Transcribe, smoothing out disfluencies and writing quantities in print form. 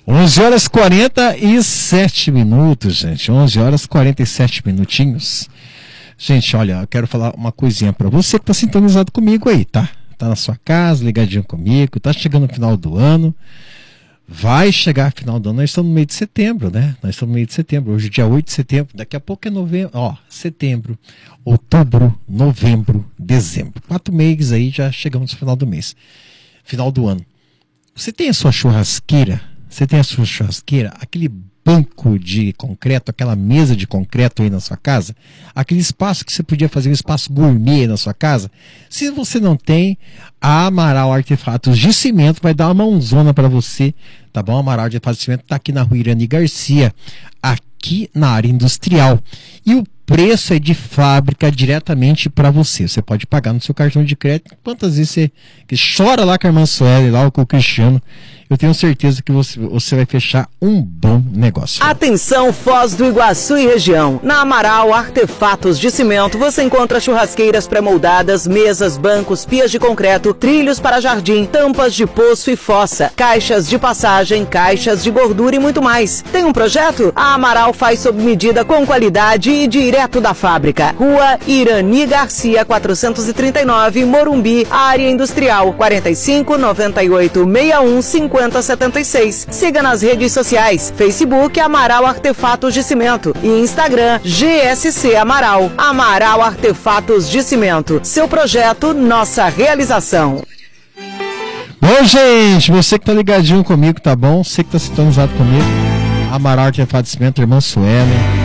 11 horas 47 minutos, gente. 11 horas 47 minutinhos. Gente, olha, eu quero falar uma coisinha pra você que tá sintonizado comigo aí, tá? Tá na sua casa, ligadinho comigo, tá chegando no final do ano. Vai chegar final do ano, nós estamos no meio de setembro, né? Nós estamos no meio de setembro, hoje é dia 8 de setembro, daqui a pouco é novembro, ó, setembro, outubro, novembro, dezembro. 4 meses aí, já chegamos no final do mês, final do ano. Você tem a sua churrasqueira? Você tem a sua churrasqueira? Aquele banco de concreto, aquela mesa de concreto aí na sua casa? Aquele espaço que você podia fazer, um espaço gourmet aí na sua casa? Se você não tem, a Amaral Artefatos de Cimento vai dar uma mãozona para você, tá bom? A Amaral Artefatos de Cimento está aqui na Rua Irani Garcia, aqui na área industrial. E o preço é de fábrica diretamente para você. Você pode pagar no seu cartão de crédito. Quantas vezes você chora lá com a irmã Sueli, lá com o Cristiano, eu tenho certeza que você vai fechar um bom negócio. Atenção, Foz do Iguaçu e região. Na Amaral Artefatos de Cimento você encontra churrasqueiras pré-moldadas, mesas, bancos, pias de concreto, trilhos para jardim, tampas de poço e fossa, caixas de passagem, caixas de gordura e muito mais. Tem um projeto? A Amaral faz sob medida com qualidade e direto da fábrica. Rua Irani Garcia 439, Morumbi, área industrial 45 98 61 50 76. Siga nas redes sociais, Facebook Amaral Artefatos de Cimento e Instagram GSC Amaral. Amaral Artefatos de Cimento. Seu projeto, nossa realização. Bom, gente, você que tá ligadinho comigo, tá bom? Você que tá sintonizado comigo, Amaral Artefatos de Cimento, irmã Sueli.